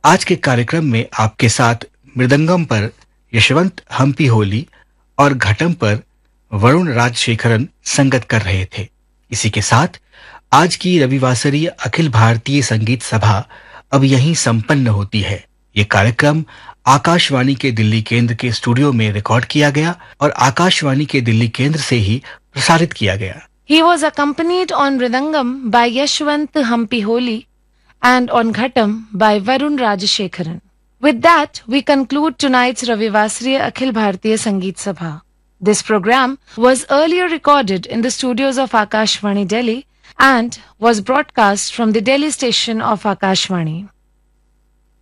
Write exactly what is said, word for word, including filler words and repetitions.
आज के कार्यक्रम में आपके साथ मृदंगम पर यशवंत हम्पी होली और घटम पर वरुण राजशेखरन संगत कर रहे थे। इसी के साथ आज की रविवासरीय अखिल भारतीय संगीत सभा अब यहीं संपन्न होती है। ये कार्यक्रम आकाशवाणी के दिल्ली केंद्र के स्टूडियो में रिकॉर्ड किया गया और आकाशवाणी के दिल्ली केंद्र से ही प्रसारित किया गया। He was accompanied on Mridangam by Yashwant Hampi Holi and on Ghatam by Varun Rajashekharan. With that, we conclude tonight's Ravivasriya Akhil Bharatiya Sangeet Sabha. This program was earlier recorded in the studios of Akashvani Delhi and was broadcast from the Delhi station of Akashvani.